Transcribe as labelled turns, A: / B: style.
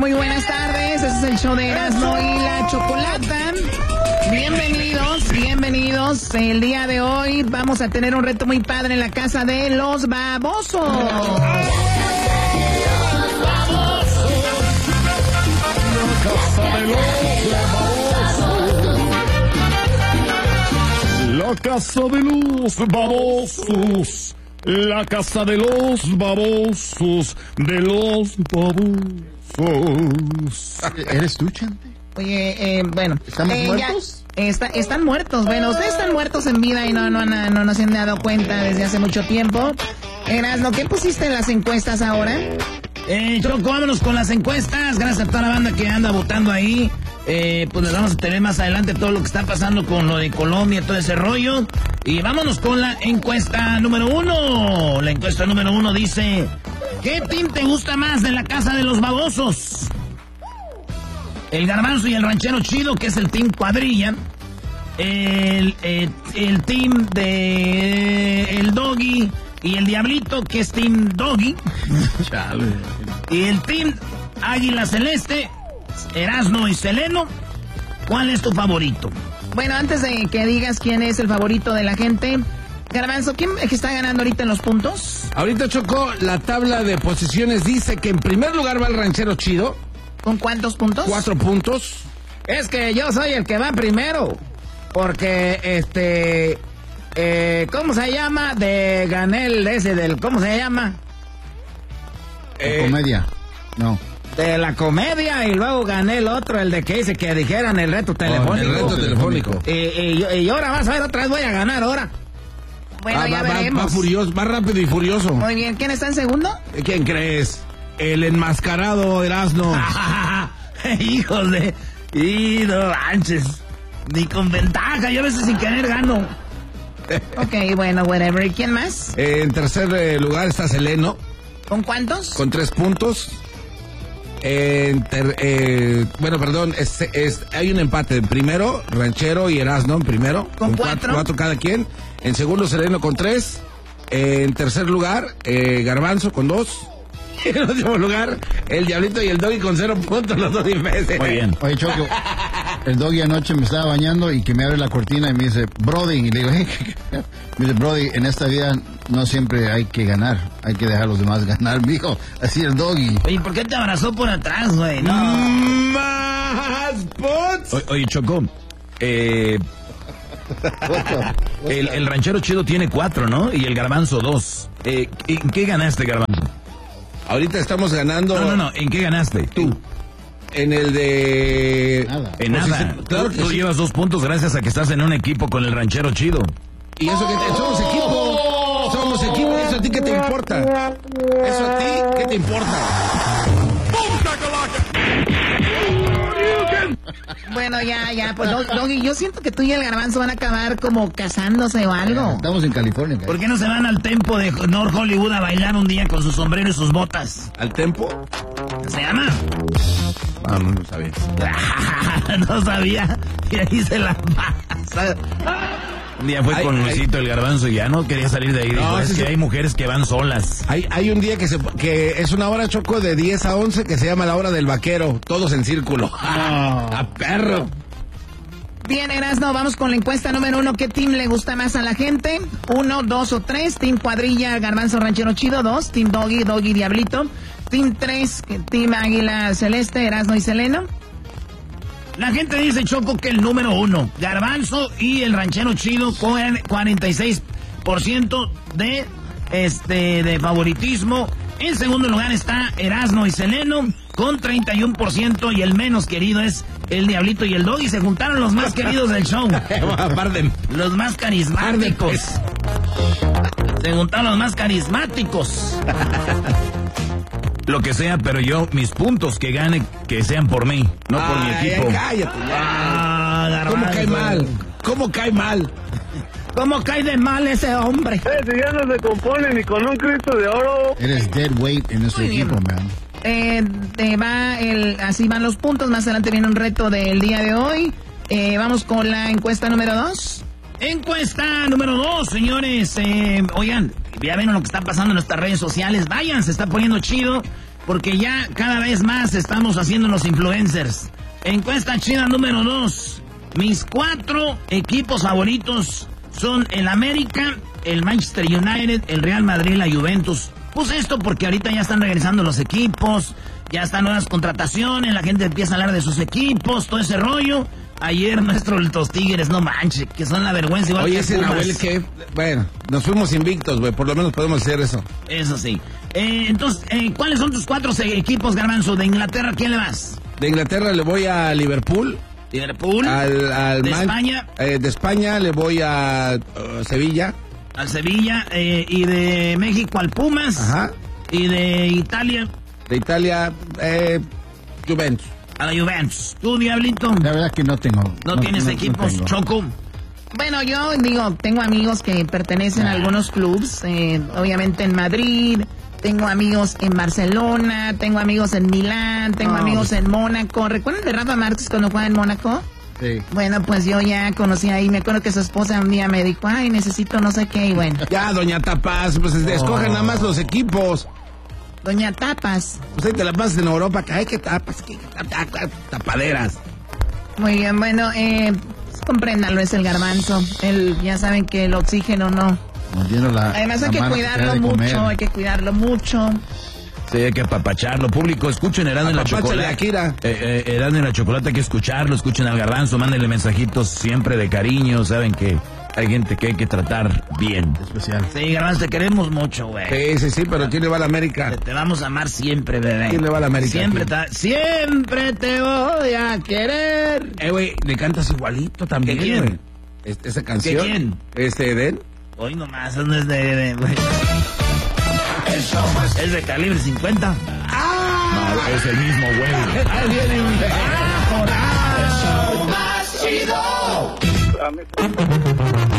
A: muy buenas tardes. Este es el show de Erasmo y la Chocolata. Bienvenidos. El día de hoy vamos a tener un reto muy padre en la casa de los babosos.
B: La casa de los babosos. La casa de los babosos. De los babosos.
C: ¿Eres tú, Chante?
A: Oye, bueno.
C: ¿Estamos muertos?
A: Están muertos. Bueno, ustedes están muertos en vida y no se han dado cuenta desde hace mucho tiempo. Erasmo, ¿qué pusiste en las encuestas ahora?
D: Choco, vámonos con las encuestas. Gracias a toda la banda que anda votando ahí. Pues les vamos a tener más adelante todo lo que está pasando con lo de Colombia, todo ese rollo. Y vámonos con la encuesta número 1. La encuesta número 1 dice: ¿qué team te gusta más de la casa de los babosos? El Garbanzo y el Ranchero Chido, que es el team cuadrilla. El team de el Doggy y el Diablito, que es team Doggy.
B: Chale.
D: Y el team Águila Celeste, Erasmo y Seleno. ¿Cuál es tu favorito?
A: Bueno, antes de que digas quién es el favorito de la gente, Garbanzo, ¿quién es que está ganando ahorita en los puntos?
C: Ahorita, Choco, la tabla de posiciones dice que en primer lugar va el Ranchero Chido.
A: ¿Con cuántos puntos?
C: 4 puntos.
E: Es que yo soy el que va primero. Porque, ¿cómo se llama? Gané el ese del... ¿Cómo se llama?
C: Comedia. No.
E: De la comedia, y luego gané el otro, el de que dice que dijeran el reto telefónico.
C: El reto telefónico.
E: Y ahora vas a ver, otra vez voy a ganar ahora.
A: Bueno, ya veremos.
C: Va furioso, va rápido y furioso.
A: Muy bien, ¿quién está en segundo?
C: ¿Quién crees? El enmascarado Erasmo.
D: Hijos de... Y no manches. Ni con ventaja, yo a veces sin querer gano.
A: Ok, bueno, whatever. ¿Y quién más?
C: En tercer lugar está Seleno,
A: ¿Con cuántos?
C: con 3 puntos. Hay un empate. En primero, Ranchero y Erasmo en primero.
A: ¿Con 4?
C: 4 cada quien. En segundo, Seleno con 3. En tercer lugar, Garbanzo con 2. En último lugar, el Diablito y el Doggy con 0 puntos, los dos imbéciles.
D: Muy bien.
F: Oye, Choco, el Doggy anoche me estaba bañando y que me abre la cortina y me dice, Brody, y le digo, me dice, Brody, en esta vida no siempre hay que ganar, hay que dejar a los demás ganar, mijo. Así el Doggy.
D: Oye, ¿por qué te abrazó por atrás, güey? No.
C: ¡Más puts!
D: Oye, Choco, el Ranchero Chido tiene 4, ¿no? Y el Garbanzo 2. ¿En qué ganaste, Garbanzo?
C: Ahorita estamos ganando.
D: No, ¿en qué ganaste? Tú.
C: En el de...
F: Nada.
D: En nada.
C: Claro que
D: Tú
C: sí.
D: llevas 2 puntos gracias a que estás en un equipo con el Ranchero Chido.
C: Y eso que somos equipo. Somos equipo. ¿Eso a ti qué te importa? ¿Eso a ti qué te importa?
A: Bueno, ya, pues Doggy, yo siento que tú y el Garbanzo van a acabar como casándose o algo.
F: Estamos en California.
D: ¿Por qué no se van al tempo de North Hollywood a bailar un día con su sombrero y sus botas?
C: ¿Al tempo?
D: ¿Qué se llama?
C: No sabía.
D: No sabía. Y ahí se la pasa. Un día fue con Luisito el Garbanzo y ya no quería salir de ahí. Dijo, es que hay mujeres que van solas.
C: Hay un día que es una hora, Choco, de 10 a 11 que se llama la hora del vaquero. Todos en círculo. ¡A perro!
A: Bien, Erasmo, vamos con la encuesta número 1. ¿Qué team le gusta más a la gente? 1, 2 o 3. Team Cuadrilla, Garbanzo, Ranchero Chido. 2. Team Doggy, Diablito. Team 3, Team Águila Celeste, Erasmo y Seleno.
D: La gente dice, Choco, que el número 1, Garbanzo y el Ranchero Chido con 46% de favoritismo. En segundo lugar está Erasmo y Seleno con 31% y el menos querido es el Diablito y el Doggy. Se juntaron los más queridos del show. Los más carismáticos. Se juntaron los más carismáticos. Lo que sea, pero yo, mis puntos que gane, que sean por mí, no por mi equipo.
C: Cállate ya. ¿Cómo cae mal? ¿Cómo cae mal?
A: ¿Cómo cae de mal ese hombre?
G: Si ya no se compone ni con un Cristo de oro.
F: Eres dead weight en nuestro equipo, man.
A: Así van los puntos. Más adelante viene un reto del día de hoy. Vamos con la encuesta número 2.
D: Encuesta número 2, señores. Oigan, ya ven lo que está pasando en nuestras redes sociales. Vayan, se está poniendo chido. porque ya cada vez más estamos haciendo los influencers. Encuesta china número 2. Mis 4 equipos favoritos son el América, el Manchester United, el Real Madrid, la Juventus. Puse esto porque ahorita ya están regresando los equipos, ya están nuevas contrataciones, la gente empieza a hablar de sus equipos, todo ese rollo. Ayer los Tigres, no manches, que son la vergüenza. Igual.
C: Oye,
D: que
C: ese Nahuel que, bueno, nos fuimos invictos, güey, por lo menos podemos hacer eso.
D: Eso sí. Entonces, ¿cuáles son tus 4 equipos, Garbanzo? ¿De Inglaterra quién le vas?
C: De Inglaterra le voy a Liverpool.
D: Liverpool.
C: ¿De
D: España?
C: De España le voy a Sevilla.
D: Al Sevilla. Y de México al Pumas.
C: Ajá.
D: Y de Italia.
C: De Italia, Juventus.
D: A la Juventus. ¿Tú, Diablito?
F: La verdad que no tengo.
D: ¿No tienes equipos,
F: tengo.
D: Choco?
A: Bueno, yo digo, tengo amigos que pertenecen a algunos clubs, obviamente en Madrid, tengo amigos en Barcelona, tengo amigos en Milán, tengo amigos en Mónaco. ¿Recuerdan de Rafa Márquez cuando jugaba en Mónaco?
F: Sí.
A: Bueno, pues yo ya conocí ahí, me acuerdo que su esposa un día me dijo, ay, necesito no sé qué, y bueno.
C: Ya, doña Tapas, pues escogen nada más los equipos.
A: Doña Tapas.
C: Pues ahí te la pasas en Europa, que hay que tapas, que tapaderas.
A: Muy bien, bueno, pues compréndanlo, es el Garbanzo. Ya saben que el oxígeno no. Además hay que cuidarlo mucho, hay que cuidarlo mucho.
D: Sí, hay que apapacharlo. Público, escuchen Erasmo en la Chocolata.
C: Akira.
D: Erasmo en la Chocolata, hay que escucharlo, escuchen al Garbanzo, mándenle mensajitos siempre de cariño, saben que hay gente que hay que tratar bien.
F: Especial.
D: Sí, Garbanzo, te queremos mucho, güey.
C: Sí, pero ¿quién le va a la América?
D: Te vamos a amar siempre, bebé.
C: ¿Quién le va a la América?
D: Siempre te voy a querer.
C: Güey, le cantas igualito también,
D: ¿Qué quién?
C: Güey. Esa canción.
D: ¿Quién?
C: Eden.
D: Hoy nomás, eso no es de güey. Es de calibre 50. No, es el mismo, güey. Ahí viene un...
H: El show más chido.